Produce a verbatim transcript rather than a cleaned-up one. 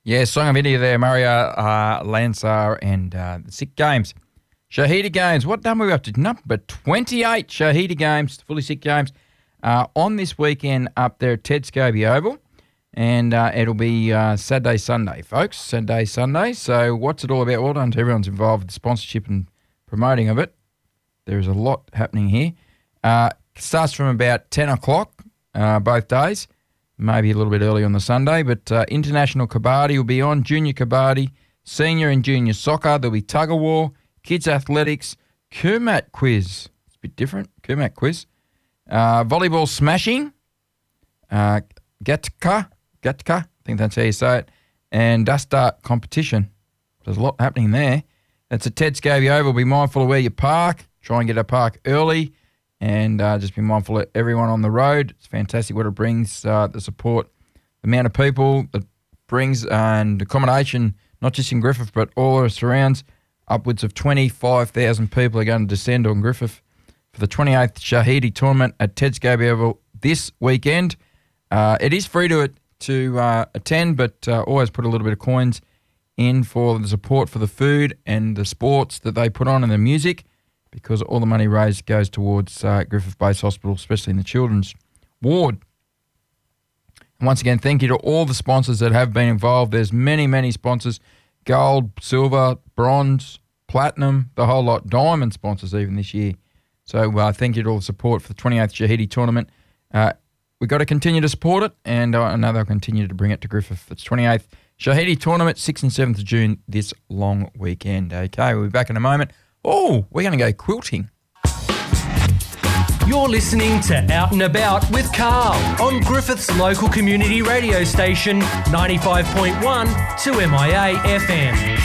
Yeah, Song of India there, Mario uh, Lansar and uh, the Sikh Games. Shahidi Games, what number are we up to? Number twenty-eight Shahidi Games, fully Sikh Games, uh, on this weekend up there at Ted Scobie Oval. And uh, it'll be uh, Saturday, Sunday, folks. Saturday, Sunday. So what's it all about? Well done to everyone's involved with the sponsorship and promoting of it. There's a lot happening here. Uh, starts from about ten o'clock uh, both days, maybe a little bit early on the Sunday. But uh, International Kabaddi will be on, Junior Kabaddi, Senior and Junior Soccer. There'll be Tug of War, Kids Athletics, Kermat Quiz. It's a bit different, Kermat Quiz. Uh, volleyball Smashing, uh, Gatka. Gatka, I think that's how you say it, and Dust Art Competition. There's a lot happening there. That's at Ted Scobie Oval. Be mindful of where you park. Try and get a park early, and uh, just be mindful of everyone on the road. It's fantastic what it brings, uh, the support, the amount of people it brings, and accommodation, not just in Griffith, but all the surrounds. Upwards of twenty-five thousand people are going to descend on Griffith for the twenty-eighth Shahidi tournament at Ted Scobie Oval this weekend. Uh, it is free to it. to uh, attend, but uh, always put a little bit of coins in for the support for the food and the sports that they put on and the music, because all the money raised goes towards uh, Griffith Base Hospital, especially in the children's ward. And once again, thank you to all the sponsors that have been involved. There's many, many sponsors, gold, silver, bronze, platinum, the whole lot, diamond sponsors even this year. So uh, thank you to all the support for the twenty-eighth Shahidi tournament. Uh, We've got to continue to support it, and I know they'll continue to bring it to Griffith. It's twenty-eighth Shahidi tournament, sixth and seventh of June this long weekend. Okay, we'll be back in a moment. Oh, we're going to go quilting. You're listening to Out and About with Carl on Griffith's local community radio station, ninety-five point one to M I A F M.